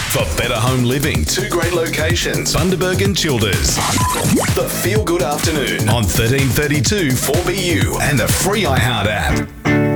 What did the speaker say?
For better home living, two great locations, Bundaberg and Childers. The Feel Good Afternoon on 1332 4BU and the free iHeart app.